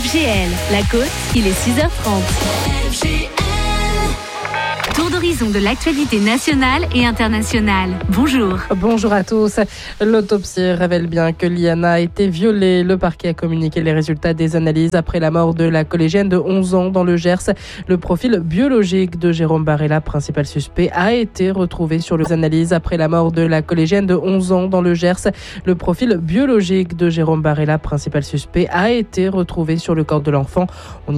FGL, la côte, il est 6h30. Tour d'horizon de l'actualité nationale et internationale. Bonjour. Bonjour à tous. L'autopsie révèle bien que Liana a été violée. Le parquet a communiqué les résultats des analyses après la mort de la collégienne de 11 ans dans le Gers. Le profil biologique de Jérôme Barella, principal suspect, a été retrouvé sur les analyses après la mort de la collégienne de 11 ans dans le Gers. Le profil biologique de Jérôme Barella, principal suspect, a été retrouvé sur le corps de l'enfant.